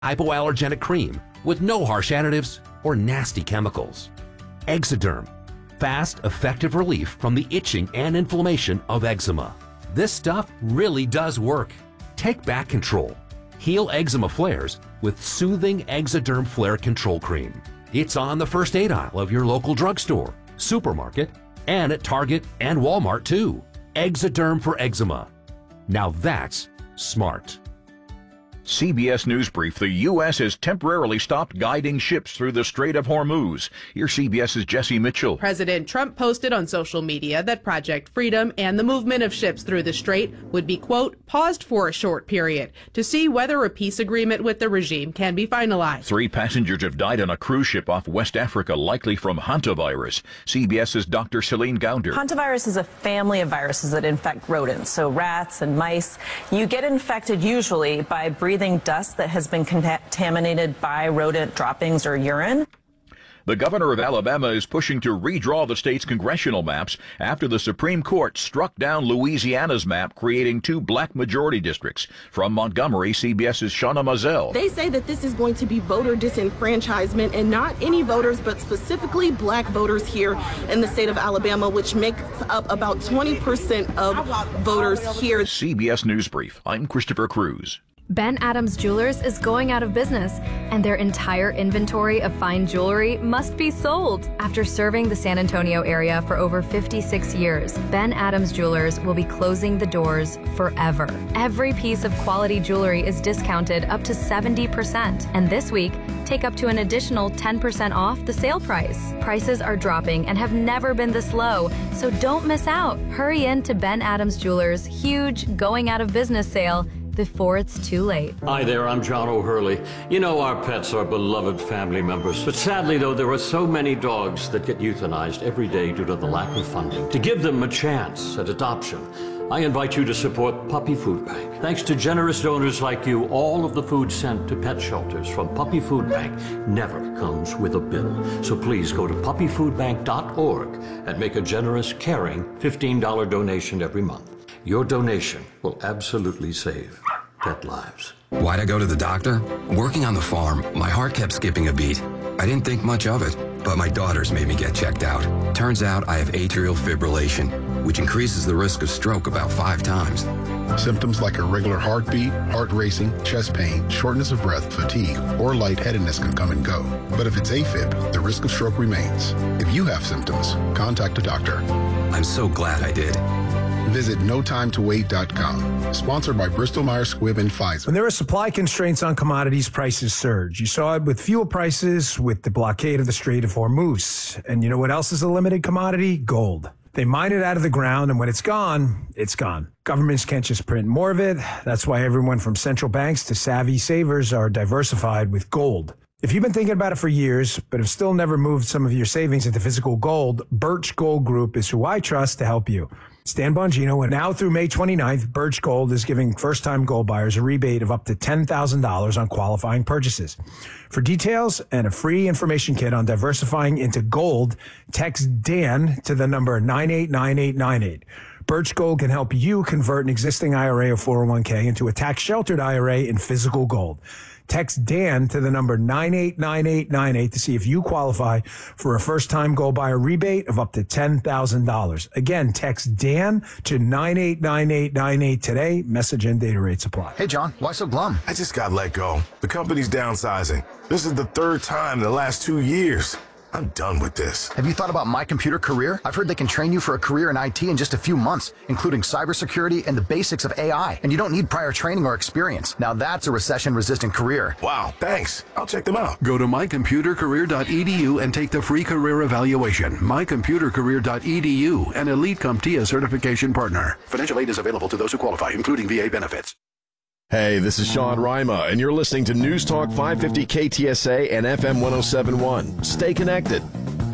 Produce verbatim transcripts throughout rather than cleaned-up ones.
hypoallergenic cream with no harsh additives or nasty chemicals. Exoderm, fast, effective relief from the itching and inflammation of eczema. This stuff really does work. Take back control. Heal eczema flares with soothing Exoderm Flare Control Cream. It's on the first aid aisle of your local drugstore, supermarket, and at Target and Walmart too. Exoderm for eczema. Now that's smart. C B S News Brief. The U S has temporarily stopped guiding ships through the Strait of Hormuz. Here's CBS's Jesse Mitchell. President Trump posted on social media that Project Freedom and the movement of ships through the strait would be, quote, paused for a short period to see whether a peace agreement with the regime can be finalized. Three passengers have died on a cruise ship off West Africa, likely from hantavirus. CBS's Doctor Celine Gounder. Hantavirus is a family of viruses that infect rodents, so rats and mice. You get infected usually by breathing dust that has been contaminated by rodent droppings or urine. The governor of Alabama is pushing to redraw the state's congressional maps after the Supreme Court struck down Louisiana's map, creating two black majority districts. From Montgomery, CBS's Shauna Mazel. They say that this is going to be voter disenfranchisement, and not any voters, but specifically black voters here in the state of Alabama, which makes up about twenty percent of voters here. C B S News Brief. I'm Christopher Cruz. Ben Adams Jewelers is going out of business, and their entire inventory of fine jewelry must be sold. After serving the San Antonio area for over fifty-six years, Ben Adams Jewelers will be closing the doors forever. Every piece of quality jewelry is discounted up to seventy percent, and this week, take up to an additional ten percent off the sale price. Prices are dropping and have never been this low, so don't miss out. Hurry in to Ben Adams Jewelers' huge going out of business sale before it's too late. Hi there, I'm John O'Hurley. You know, our pets are beloved family members, but sadly though, there are so many dogs that get euthanized every day due to the lack of funding. To give them a chance at adoption, I invite you to support Puppy Food Bank. Thanks to generous donors like you, all of the food sent to pet shelters from Puppy Food Bank never comes with a bill. So please go to puppy food bank dot org and make a generous, caring fifteen dollar donation every month. Your donation will absolutely save pet lives. Why'd I go to the doctor? Working on the farm, my heart kept skipping a beat. I didn't think much of it, but my daughters made me get checked out. Turns out I have atrial fibrillation, which increases the risk of stroke about five times. Symptoms like irregular heartbeat, heart racing, chest pain, shortness of breath, fatigue, or lightheadedness can come and go. But if it's AFib, the risk of stroke remains. If you have symptoms, contact a doctor. I'm so glad I did. Visit no time to wait dot com. Sponsored by Bristol Myers Squibb and Pfizer. When there are supply constraints on commodities, prices surge. You saw it with fuel prices, with the blockade of the Strait of Hormuz. And you know what else is a limited commodity? Gold. They mine it out of the ground, and when it's gone, it's gone. Governments can't just print more of it. That's why everyone from central banks to savvy savers are diversified with gold. If you've been thinking about it for years, but have still never moved some of your savings into physical gold, Birch Gold Group is who I trust to help you. Stan Bongino, and now through May twenty-ninth, Birch Gold is giving first-time gold buyers a rebate of up to ten thousand dollars on qualifying purchases. For details and a free information kit on diversifying into gold, text Dan to the number nine eight nine eight nine eight. Birch Gold can help you convert an existing I R A or four oh one k into a tax-sheltered I R A in physical gold. Text Dan to the number nine eight nine eight nine eight to see if you qualify for a first-time gold buyer rebate of up to ten thousand dollars. Again, text Dan to nine eight nine eight nine eight today. Message and data rate supply. Hey, John, why so glum? I just got let go. The company's downsizing. This is the third time in the last two years. I'm done with this. Have you thought about My Computer Career? I've heard they can train you for a career in I T in just a few months, including cybersecurity and the basics of A I. And you don't need prior training or experience. Now that's a recession-resistant career. Wow, thanks. I'll check them out. Go to my computer career dot e d u and take the free career evaluation. my computer career dot e d u, an Elite CompTIA certification partner. Financial aid is available to those who qualify, including V A benefits. Hey, this is Sean Rima, and you're listening to News Talk five fifty K T S A and F M one oh seven point one. Stay connected.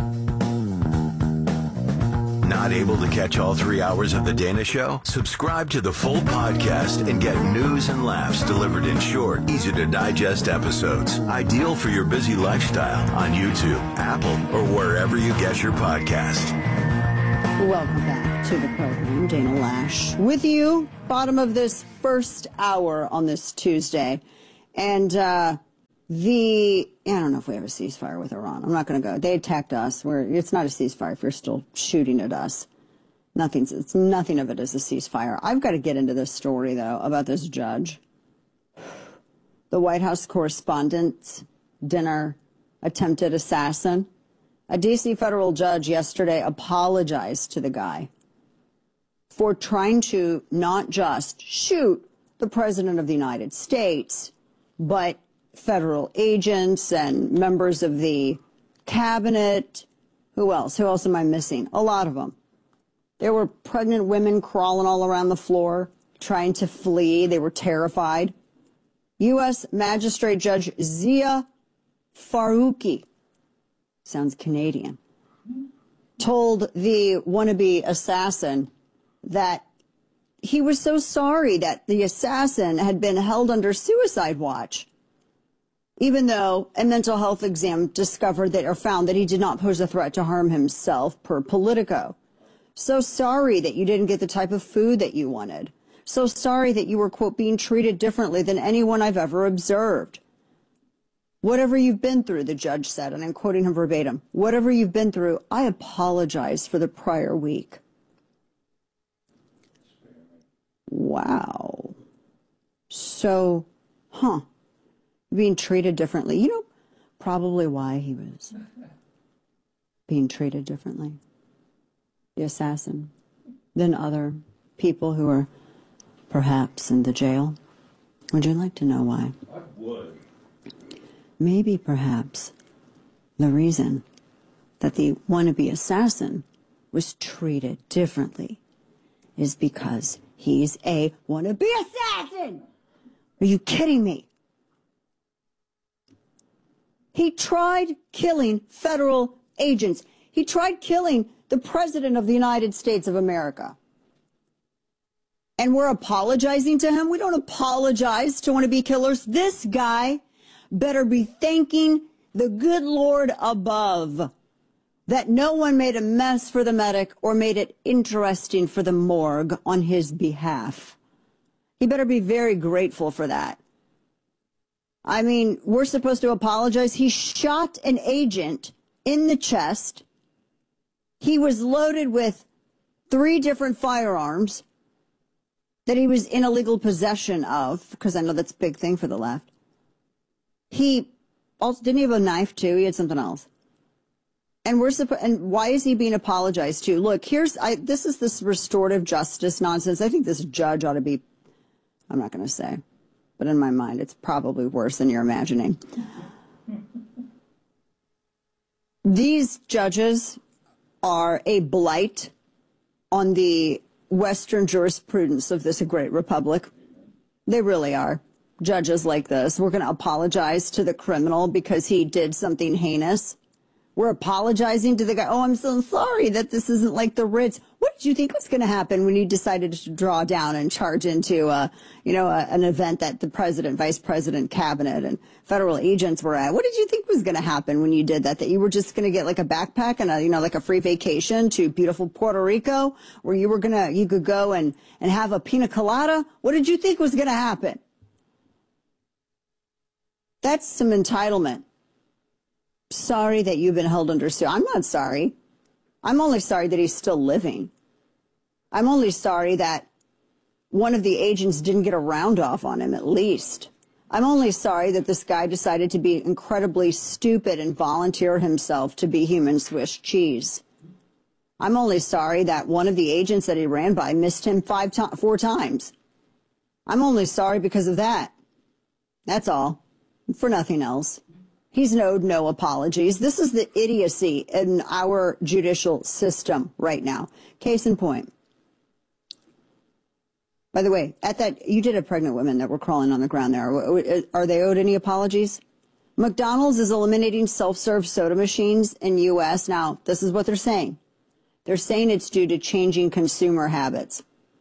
Not able to catch all three hours of The Dana Show? Subscribe to the full podcast and get news and laughs delivered in short, easy-to-digest episodes. Ideal for your busy lifestyle on YouTube, Apple, or wherever you get your podcast. Welcome back to the program. Dana Lash with you, bottom of this first hour on this Tuesday. And uh, The, I don't know if we have a ceasefire with Iran. I'm not going to go. They attacked us. We're, it's not a ceasefire if you're still shooting at us. Nothing's, it's, nothing of it is a ceasefire. I've got to get into this story, though, about this judge. The White House Correspondents' Dinner attempted assassin. A D C federal judge yesterday apologized to the guy for trying to not just shoot the President of the United States, but federal agents and members of the cabinet. Who else? Who else am I missing? A lot of them. There were pregnant women crawling all around the floor, trying to flee. They were terrified. U S Magistrate Judge Zia Faruqi, sounds Canadian, told the wannabe assassin that he was so sorry that the assassin had been held under suicide watch, even though a mental health exam discovered that or found that he did not pose a threat to harm himself, per Politico. So sorry that you didn't get the type of food that you wanted. So sorry that you were, quote, being treated differently than anyone I've ever observed. Whatever you've been through, the judge said, and I'm quoting him verbatim, whatever you've been through, I apologize for the prior week. Wow. So, huh, being treated differently. You know, probably why he was being treated differently, the assassin, than other people who are perhaps in the jail. Would you like to know why? I would. Maybe, perhaps, the reason that the wannabe assassin was treated differently is because he's a wannabe assassin. Are you kidding me? He tried killing federal agents. He tried killing the President of the United States of America. And we're apologizing to him? We don't apologize to wannabe killers. This guy better be thanking the good Lord above that no one made a mess for the medic or made it interesting for the morgue on his behalf. He better be very grateful for that. I mean, we're supposed to apologize. He shot an agent in the chest. He was loaded with three different firearms that he was in illegal possession of, because I know that's a big thing for the left. He also didn't he have a knife too? He had something else. And we're supposed. And why is he being apologized to? Look, here's I. This is this restorative justice nonsense. I think this judge ought to be. I'm not going to say, but in my mind, it's probably worse than you're imagining. These judges are a blight on the Western jurisprudence of this great republic. They really are. Judges like this. We're going to apologize to the criminal because he did something heinous. We're apologizing to the guy. Oh, I'm so sorry that this isn't like the Ritz. What did you think was going to happen when you decided to draw down and charge into, uh, you know, a, an event that the president, vice president, cabinet, and federal agents were at? What did you think was going to happen when you did that? That you were just going to get like a backpack and a, you know, like a free vacation to beautiful Puerto Rico, where you were gonna, you could go and and have a pina colada? What did you think was going to happen? That's some entitlement. Sorry that you've been held under suit. I'm not sorry. I'm only sorry that he's still living. I'm only sorry that one of the agents didn't get a round off on him, at least. I'm only sorry that this guy decided to be incredibly stupid and volunteer himself to be human Swiss cheese. I'm only sorry that one of the agents that he ran by missed him five to- four times. I'm only sorry because of that. That's all. For nothing else. He's owed no apologies. This is the idiocy in our judicial system right now. Case in point. By the way, at that, you did have pregnant women that were crawling on the ground there. Are they owed any apologies? McDonald's is eliminating self-serve soda machines in U S Now, this is what they're saying. They're saying it's due to changing consumer habits.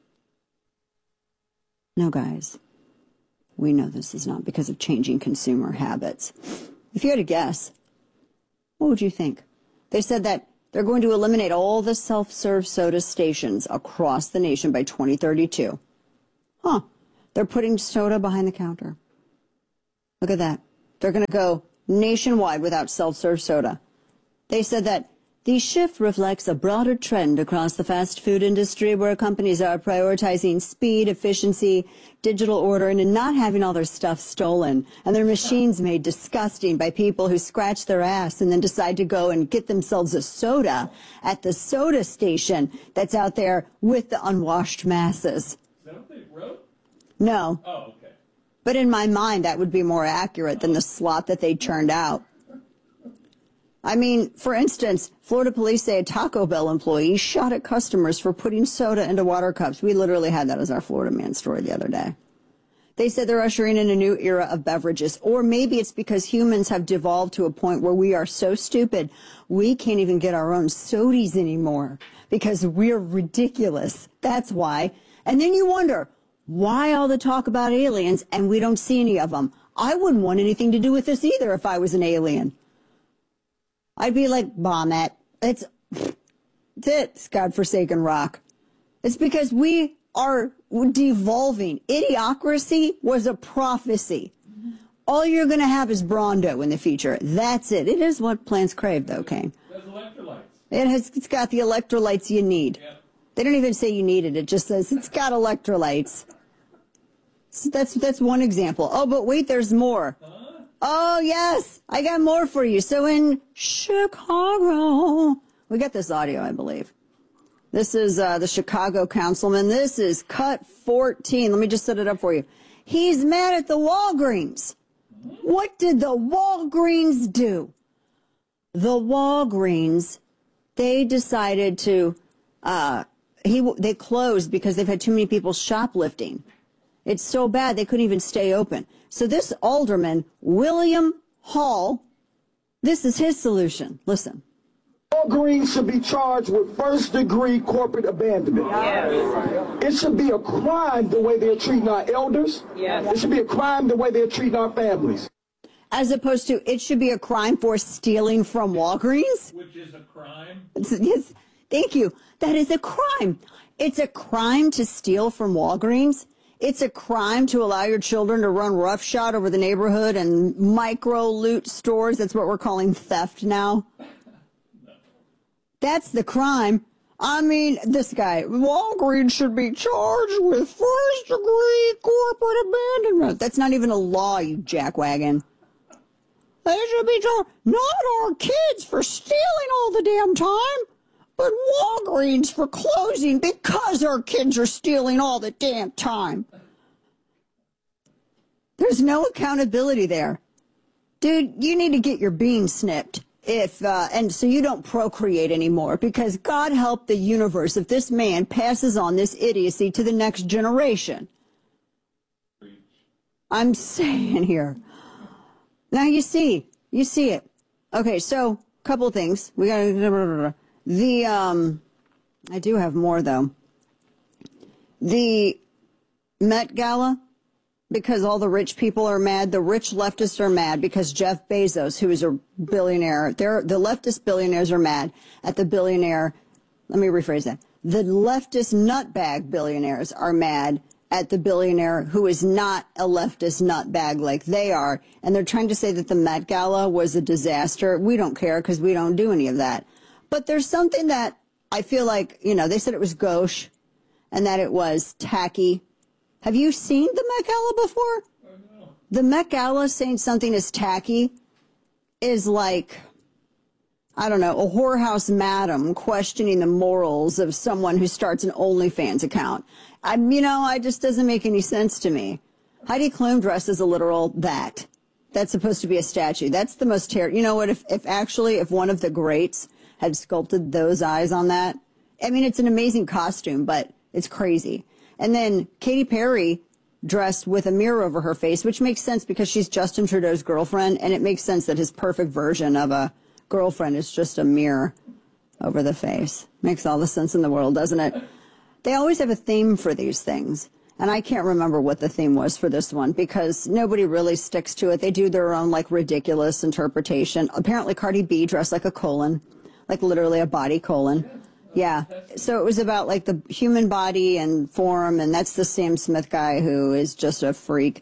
No, guys. We know this is not because of changing consumer habits. If you had to guess, what would you think? They said that they're going to eliminate all the self-serve soda stations across the nation by twenty thirty-two. Huh. They're putting soda behind the counter. Look at that. They're going to go nationwide without self-serve soda. They said that the shift reflects a broader trend across the fast food industry where companies are prioritizing speed, efficiency, digital ordering, and not having all their stuff stolen and their machines made disgusting by people who scratch their ass and then decide to go and get themselves a soda at the soda station that's out there with the unwashed masses. Is that what they wrote? No. Oh, okay. But in my mind, that would be more accurate than the slop that they churned out. I mean, for instance, Florida police say a Taco Bell employee shot at customers for putting soda into water cups. We literally had that as our Florida man story the other day. They said they're ushering in a new era of beverages. Or maybe it's because humans have devolved to a point where we are so stupid, we can't even get our own sodies anymore because we're ridiculous. That's why. And then you wonder, why all the talk about aliens and we don't see any of them? I wouldn't want anything to do with this either if I was an alien. I'd be like, bomb it. It's, it's it, it's godforsaken rock. It's because we are devolving. Idiocracy was a prophecy. All you're going to have is Brawndo in the future. That's it. It is what plants crave, though, Kane. There's electrolytes. It has, it's got the electrolytes you need. Yep. They don't even say you need it. It just says it's got electrolytes. So that's, that's one example. Oh, but wait, there's more. Huh? Oh, yes, I got more for you. So in Chicago, we got this audio, I believe. This is uh, the Chicago councilman. This is cut fourteen. Let me just set it up for you. He's mad at the Walgreens. What did the Walgreens do? The Walgreens, they decided to, uh, he they closed because they've had too many people shoplifting. It's so bad they couldn't even stay open. So this alderman, William Hall, this is his solution. Listen. Walgreens should be charged with first-degree corporate abandonment. Yes. It should be a crime the way they're treating our elders. Yes. It should be a crime the way they're treating our families. As opposed to, it should be a crime for stealing from Walgreens? Which is a crime? Yes, thank you. That is a crime. It's a crime to steal from Walgreens. It's a crime to allow your children to run roughshod over the neighborhood and micro-loot stores. That's what we're calling theft now. That's the crime. I mean, this guy, Walgreens should be charged with first-degree corporate abandonment. That's not even a law, you jackwagon. They should be charged, not our kids for stealing all the damn time, but Walgreens for closing because our kids are stealing all the damn time. There's no accountability there. Dude, you need to get your bean snipped. If uh, and so you don't procreate anymore, because God help the universe if this man passes on this idiocy to the next generation. I'm saying here. Now you see, you see it. Okay, so a couple things. We got the um, I do have more though. The Met Gala. Because all the rich people are mad. The rich leftists are mad because Jeff Bezos, who is a billionaire, they're, the leftist billionaires are mad at the billionaire. Let me rephrase that. The leftist nutbag billionaires are mad at the billionaire who is not a leftist nutbag like they are. And they're trying to say that the Met Gala was a disaster. We don't care because we don't do any of that. But there's something that I feel like, you know, they said it was gauche and that it was tacky. Have you seen the Met Gala before? Oh, no. The Met Gala saying something is tacky is like, I don't know, a whorehouse madam questioning the morals of someone who starts an OnlyFans account. I, you know, it just doesn't make any sense to me. Heidi Klum dressed as a literal that. That's supposed to be a statue. That's the most terrible. You know what? If, if actually, if one of the greats had sculpted those eyes on that, I mean, it's an amazing costume, but it's crazy. And then Katy Perry dressed with a mirror over her face, which makes sense because she's Justin Trudeau's girlfriend, and it makes sense that his perfect version of a girlfriend is just a mirror over the face. Makes all the sense in the world, doesn't it? They always have a theme for these things, and I can't remember what the theme was for this one because nobody really sticks to it. They do their own, like, ridiculous interpretation. Apparently Cardi B dressed like a colon, like literally a body colon. Yeah, so it was about like the human body and form, and that's the Sam Smith guy who is just a freak.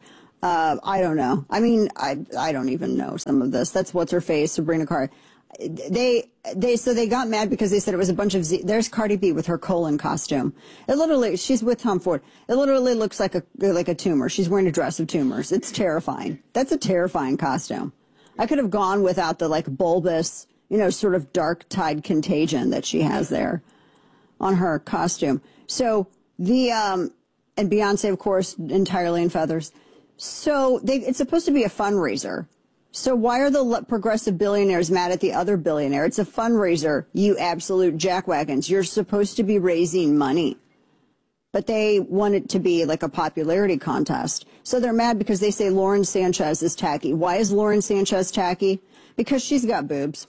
Uh, I don't know. I mean, I I don't even know some of this. That's what's her face, Sabrina Carter. They they so they got mad because they said it was a bunch of Z. There's Cardi B with her colon costume. It literally, she's with Tom Ford. It literally looks like a like a tumor. She's wearing a dress of tumors. It's terrifying. That's a terrifying costume. I could have gone without the like bulbous, you know, sort of dark tide contagion that she has there on her costume. So the um and Beyonce, of course, entirely in feathers. So they, it's supposed to be a fundraiser. So why are the progressive billionaires mad at the other billionaire? It's a fundraiser, you absolute jackwagons. You're supposed to be raising money. But they want it to be like a popularity contest. So they're mad because they say Lauren Sanchez is tacky. Why is Lauren Sanchez tacky? Because she's got boobs.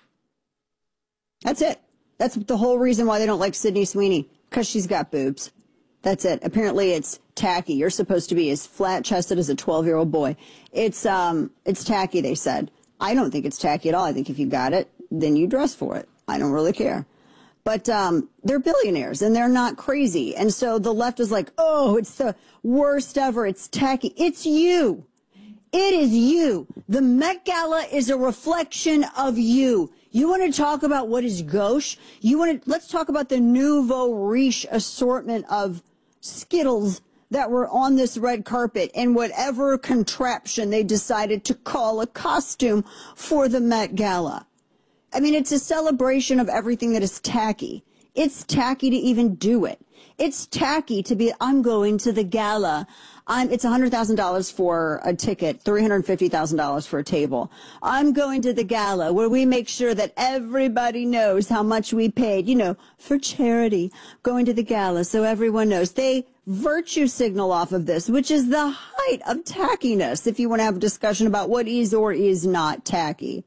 That's it. That's the whole reason why they don't like Sydney Sweeney. Because she's got boobs. That's it. Apparently it's tacky. You're supposed to be as flat-chested as a twelve-year-old boy. It's um, it's tacky, they said. I don't think it's tacky at all. I think if you got it, then you dress for it. I don't really care. But um, they're billionaires, and they're not crazy. And so the left is like, oh, it's the worst ever. It's tacky. It's you. It is you. The Met Gala is a reflection of you. You want to talk about what is gauche? You want to, let's talk about the nouveau riche assortment of Skittles that were on this red carpet and whatever contraption they decided to call a costume for the Met Gala. I mean, it's a celebration of everything that is tacky. It's tacky to even do it. It's tacky to be, I'm going to the gala. I'm, it's one hundred thousand dollars for a ticket, three hundred fifty thousand dollars for a table. I'm going to the gala where we make sure that everybody knows how much we paid, you know, for charity, going to the gala so everyone knows. They virtue signal off of this, which is the height of tackiness, if you want to have a discussion about what is or is not tacky.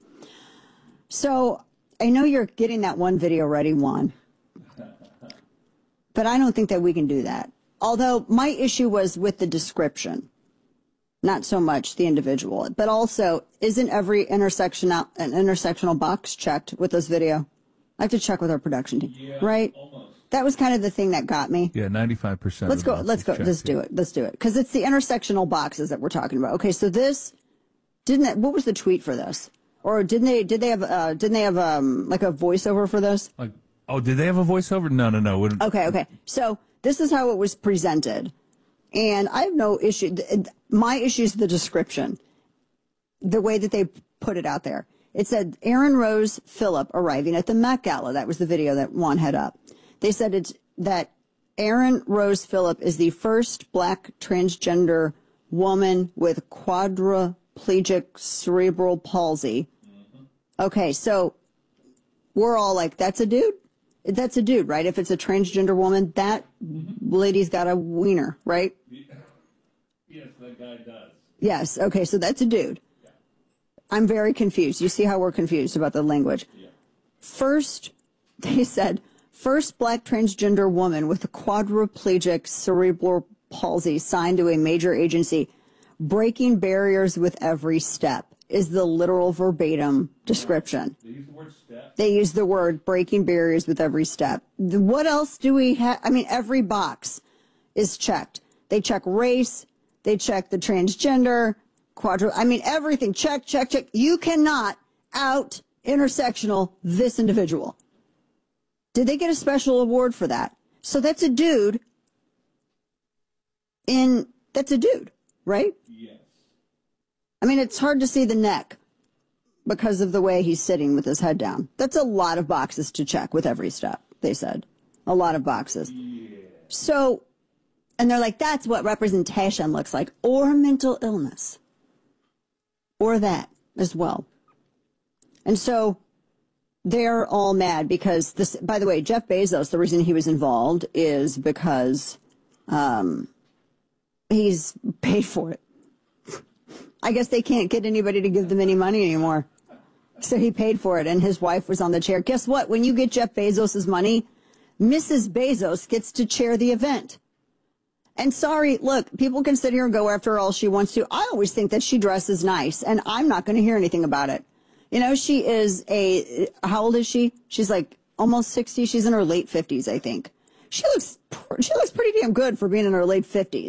So I know you're getting that one video ready, Juan. But I don't think that we can do that. Although my issue was with the description, not so much the individual. But also, isn't every intersectional an intersectional box checked with this video? I have to check with our production team, yeah, right? Almost. That was kind of the thing that got me. Yeah, ninety-five percent. Let's go. Let's go. Let's do it. Let's do it. Because it's the intersectional boxes that we're talking about. Okay, so this didn't. That, what was the tweet for this? Or didn't they? Did they have? Uh, didn't they have um, like a voiceover for this? Like, oh, did they have a voiceover? No, no, no. Okay, okay. So this is how it was presented, and I have no issue. My issue is the description, the way that they put it out there. It said Aaron Rose Phillip arriving at the Met Gala. That was the video that Juan had up. They said it's that Aaron Rose Phillip is the first black transgender woman with quadriplegic cerebral palsy. Okay, so we're all like, that's a dude? That's a dude, right? If it's a transgender woman, that lady's got a wiener, right? Yes, that guy does. Yes, okay, so that's a dude. Yeah. I'm very confused. You see how we're confused about the language. Yeah. First, they said, first black transgender woman with a quadriplegic cerebral palsy signed to a major agency, breaking barriers with every step is the literal verbatim description. They use the word step. They use the word breaking barriers with every step. What else do we have? I mean, every box is checked. They check race. They check the transgender, quadru. I mean, everything. Check, check, check. You cannot out intersectional this individual. Did they get a special award for that? So that's a dude in, that's a dude, right? Yes. I mean, it's hard to see the neck because of the way he's sitting with his head down. That's a lot of boxes to check with every step, they said. A lot of boxes. Yeah. So, and they're like, that's what representation looks like. Or mental illness. Or that as well. And so they're all mad because this, by the way, Jeff Bezos, the reason he was involved is because um, he's paid for it. I guess they can't get anybody to give them any money anymore. So he paid for it, and his wife was on the chair. Guess what? When you get Jeff Bezos' money, Missus Bezos gets to chair the event. And sorry, look, people can sit here and go after her all she wants to. I always think that she dresses nice, and I'm not going to hear anything about it. You know, she is a, how old is she? She's like almost sixty. She's in her late fifties, I think. She looks, she looks pretty damn good for being in her late fifties.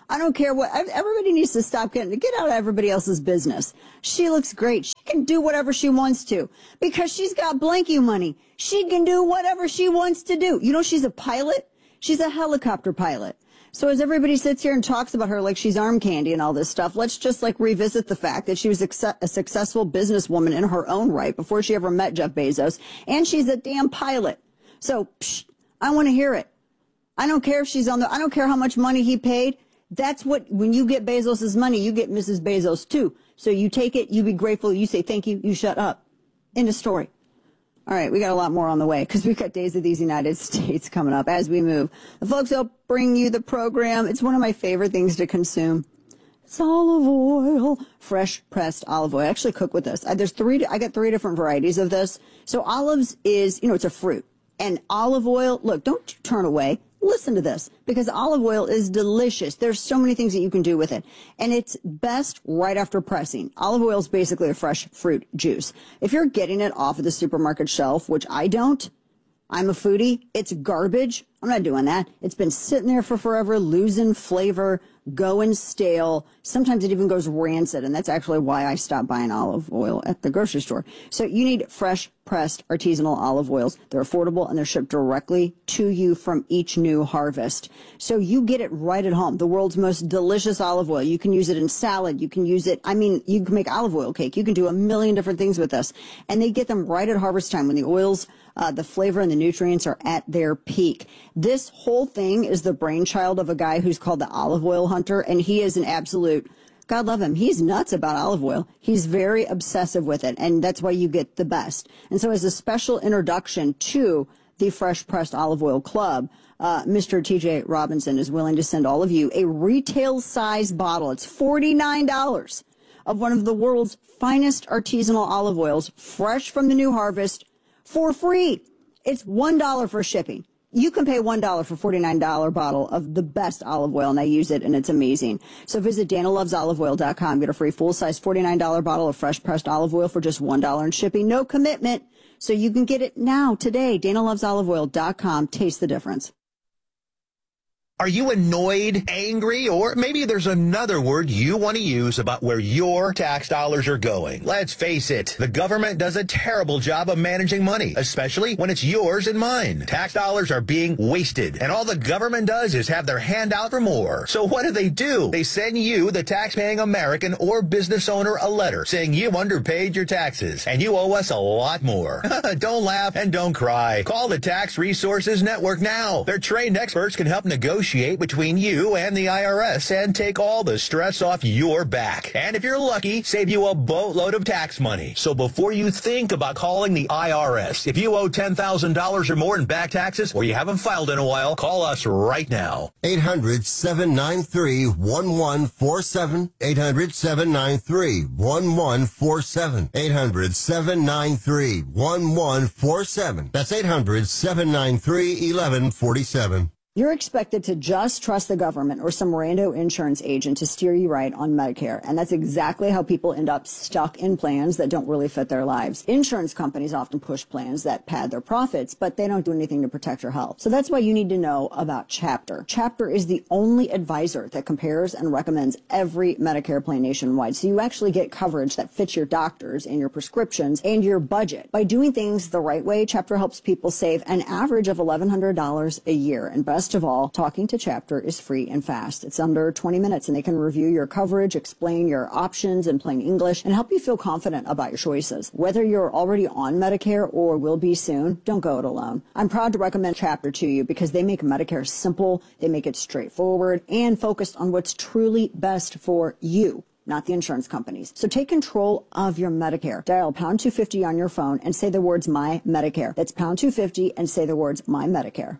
I don't care what, everybody needs to stop getting, get out of everybody else's business. She looks great. She can do whatever she wants to because she's got blank you money. She can do whatever she wants to do. You know, she's a pilot. She's a helicopter pilot. So as everybody sits here and talks about her like she's arm candy and all this stuff, let's just like revisit the fact that she was a successful businesswoman in her own right before she ever met Jeff Bezos. And she's a damn pilot. So psh, I want to hear it. I don't care if she's on the, I don't care how much money he paid. That's what, when you get Bezos's money, you get Missus Bezos too. So you take it, you be grateful, you say thank you, you shut up. End of story. All right, we got a lot more on the way because we've got Days of these United States coming up as we move. The folks will bring you the program. It's one of my favorite things to consume. It's olive oil, fresh pressed olive oil. I actually cook with this. I, there's three, I got three different varieties of this. So olives is, you know, it's a fruit. And olive oil, look, don't turn away. Listen to this, because olive oil is delicious. There's so many things that you can do with it. And it's best right after pressing. Olive oil is basically a fresh fruit juice. If you're getting it off of the supermarket shelf, which I don't, I'm a foodie, it's garbage. I'm not doing that. It's been sitting there for forever, losing flavor, going stale. Sometimes it even goes rancid, and that's actually why I stopped buying olive oil at the grocery store. So you need fresh pressed artisanal olive oils. They're affordable, and they're shipped directly to you from each new harvest. So you get it right at home. The world's most delicious olive oil. You can use it in salad. You can use it, I mean, you can make olive oil cake. You can do a million different things with this. And they get them right at harvest time when the oils, uh, the flavor and the nutrients are at their peak. This whole thing is the brainchild of a guy who's called the Olive Oil Hunter, and he is an absolute, God love him, he's nuts about olive oil. He's very obsessive with it, and that's why you get the best. And so as a special introduction to the Fresh Pressed Olive Oil Club, uh, Mister T J Robinson is willing to send all of you a retail size bottle. It's forty-nine dollars of one of the world's finest artisanal olive oils, fresh from the new harvest, for free. It's one dollar for shipping. You can pay one dollar for a forty-nine dollar bottle of the best olive oil, and I use it, and it's amazing. So visit dana loves olive oil dot com. Get a free full-size forty-nine dollar bottle of fresh-pressed olive oil for just one dollar in shipping. No commitment, so you can get it now, today. dana loves olive oil dot com. Taste the difference. Are you annoyed, angry, or maybe there's another word you want to use about where your tax dollars are going? Let's face it, the government does a terrible job of managing money, especially when it's yours and mine. Tax dollars are being wasted, and all the government does is have their hand out for more. So what do they do? They send you, the tax-paying American or business owner, a letter saying you underpaid your taxes, and you owe us a lot more. Don't laugh and don't cry. Call the Tax Resources Network now. Their trained experts can help negotiate between you and the I R S and take all the stress off your back. And if you're lucky, save you a boatload of tax money. So before you think about calling the I R S, if you owe ten thousand dollars or more in back taxes or you haven't filed in a while, call us right now. eight hundred, seven nine three, one one four seven. eight hundred, seven nine three, one one four seven. eight hundred, seven nine three, one one four seven. That's eight hundred, seven nine three, one one four seven. You're expected to just trust the government or some rando insurance agent to steer you right on Medicare. And that's exactly how people end up stuck in plans that don't really fit their lives. Insurance companies often push plans that pad their profits, but they don't do anything to protect your health. So that's why you need to know about Chapter. Chapter is the only advisor that compares and recommends every Medicare plan nationwide. So you actually get coverage that fits your doctors and your prescriptions and your budget. By doing things the right way, Chapter helps people save an average of eleven hundred dollars a year. And best Best of all, talking to Chapter is free and fast. It's under twenty minutes, and they can review your coverage, explain your options in plain English, and help you feel confident about your choices. Whether you're already on Medicare or will be soon, don't go it alone. I'm proud to recommend Chapter to you because they make Medicare simple, they make it straightforward, and focused on what's truly best for you, not the insurance companies. So take control of your Medicare. Dial pound two fifty on your phone and say the words My Medicare. That's pound two fifty and say the words My Medicare.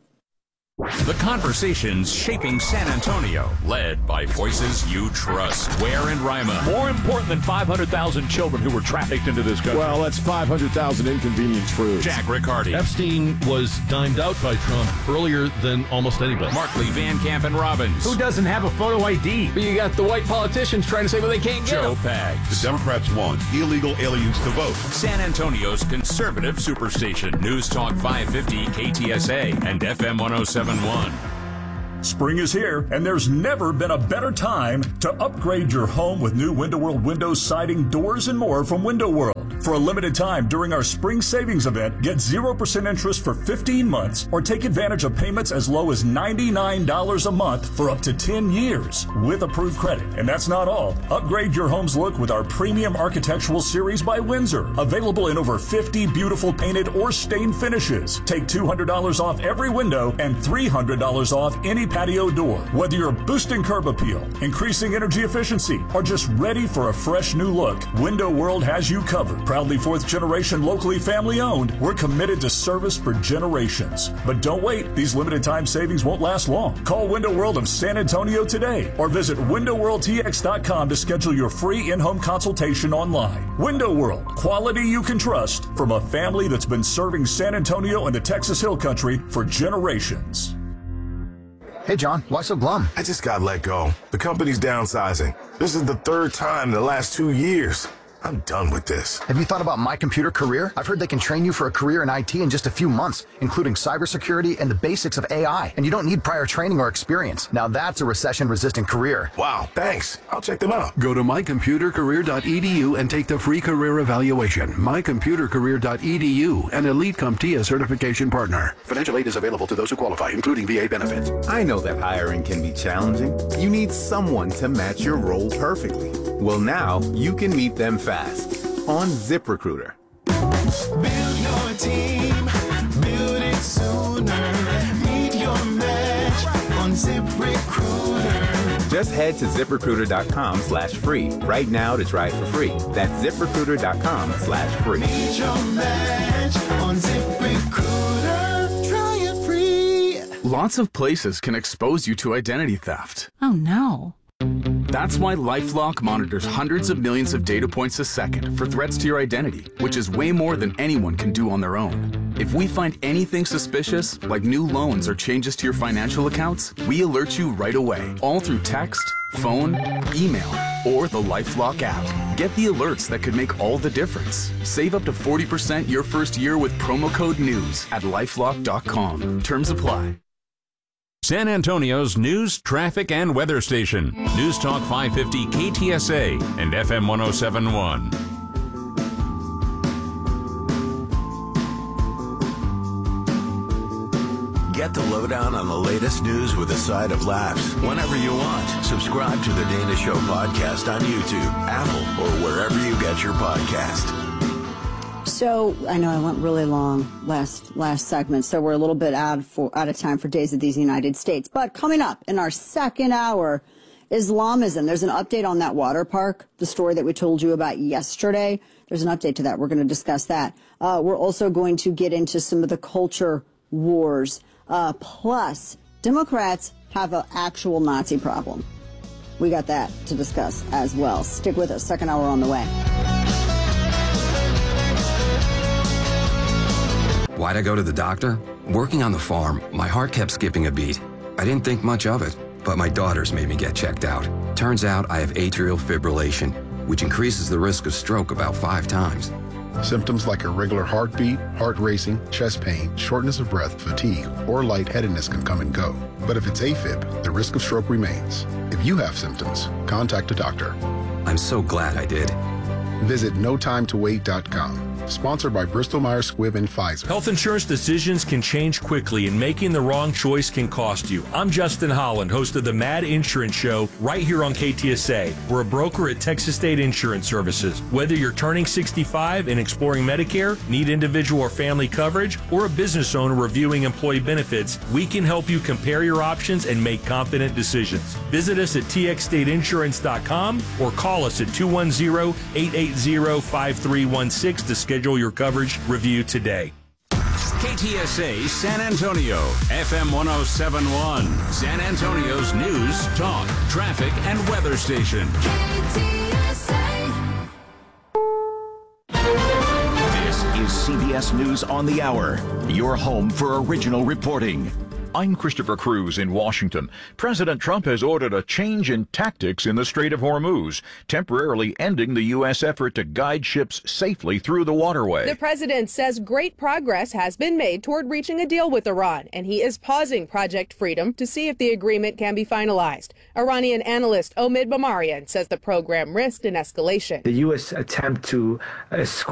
The conversations shaping San Antonio, led by voices you trust. Ware and Rima. More important than five hundred thousand children who were trafficked into this country. Well, that's five hundred thousand inconvenience truths. Jack Riccardi. Epstein was dimed out by Trump earlier than almost anybody. Markley, Van Camp, and Robbins. Who doesn't have a photo I D? But you got the white politicians trying to say, well, they can't get Joe them. Pags. The Democrats want illegal aliens to vote. San Antonio's conservative superstation. News Talk five fifty K T S A and F M one oh seven point one. Spring is here, and there's never been a better time to upgrade your home with new Window World windows, siding, doors, and more from Window World. For a limited time during our spring savings event, get zero percent interest for fifteen months or take advantage of payments as low as ninety-nine dollars a month for up to ten years with approved credit. And that's not all. Upgrade your home's look with our premium architectural series by Windsor, available in over fifty beautiful painted or stained finishes. Take two hundred dollars off every window and three hundred dollars off any patio door. Whether you're boosting curb appeal, increasing energy efficiency, or just ready for a fresh new look, Window World has you covered. Proudly fourth generation, locally family owned, we're committed to service for generations. But don't wait, these limited time savings won't last long. Call Window World of San Antonio today or visit window world t x dot com to schedule your free in-home consultation online. Window World, quality you can trust from a family that's been serving San Antonio and the Texas Hill Country for generations. Hey, John, why so glum? I just got let go. The company's downsizing. This is the third time in the last two years. I'm done with this. Have you thought about My Computer Career? I've heard they can train you for a career in I T in just a few months, including cybersecurity and the basics of A I. And you don't need prior training or experience. Now that's a recession-resistant career. Wow, thanks. I'll check them out. Go to my computer career dot e d u and take the free career evaluation. my computer career dot e d u, an Elite CompTIA certification partner. Financial aid is available to those who qualify, including V A benefits. I know that hiring can be challenging. You need someone to match your role perfectly. Well, now you can meet them fast on ZipRecruiter. Build your team, build it sooner. Meet your match on ZipRecruiter. Just head to ZipRecruiter dot com slash free right now to try it for free. That's ZipRecruiter dot com slash free. Meet your match on ZipRecruiter. Try it free. Lots of places can expose you to identity theft. Oh no. That's why LifeLock monitors hundreds of millions of data points a second for threats to your identity, which is way more than anyone can do on their own. If we find anything suspicious, like new loans or changes to your financial accounts, we alert you right away, all through text, phone, email, or the LifeLock app. Get the alerts that could make all the difference. Save up to forty percent your first year with promo code NEWS at lifelock dot com. Terms apply. San Antonio's news, traffic, and weather station. News Talk five fifty K T S A and F M one oh seven point one. Get the lowdown on the latest news with a side of laughs whenever you want. Subscribe to the Dana Show podcast on YouTube, Apple, or wherever you get your podcast. So I know I went really long last last segment, so we're a little bit out for out of time for Days of these United States. But coming up in our second hour, Islamism. There's an update on that water park, the story that we told you about yesterday. There's an update to that. We're going to discuss that. Uh, we're also going to get into some of the culture wars. Uh, plus, Democrats have an actual Nazi problem. We got that to discuss as well. Stick with us. Second hour on the way. Why'd I go to the doctor? Working on the farm, my heart kept skipping a beat. I didn't think much of it, but my daughters made me get checked out. Turns out I have atrial fibrillation, which increases the risk of stroke about five times. Symptoms like irregular heartbeat, heart racing, chest pain, shortness of breath, fatigue, or lightheadedness can come and go. But if it's AFib, the risk of stroke remains. If you have symptoms, contact a doctor. I'm so glad I did. Visit no time to wait dot com. Sponsored by Bristol Myers Squibb and Pfizer. Health insurance decisions can change quickly, and making the wrong choice can cost you. I'm Justin Holland, host of the Mad Insurance Show, right here on K T S A. We're a broker at Texas State Insurance Services. Whether you're turning sixty-five and exploring Medicare, need individual or family coverage, or a business owner reviewing employee benefits, we can help you compare your options and make confident decisions. Visit us at t x state insurance dot com or call us at two one zero, eight eight zero, five three one six to schedule your coverage review today. K T S A San Antonio, F M one oh seven point one, San Antonio's news, talk, traffic, and weather station. K T S A. This is C B S News on the Hour, your home for original reporting. I'm Christopher Cruz in Washington. President Trump has ordered a change in tactics in the Strait of Hormuz, temporarily ending the U S effort to guide ships safely through the waterway. The president says great progress has been made toward reaching a deal with Iran, and he is pausing Project Freedom to see if the agreement can be finalized. Iranian analyst Omid Mamarian says the program risked an escalation. The U S attempt to uh,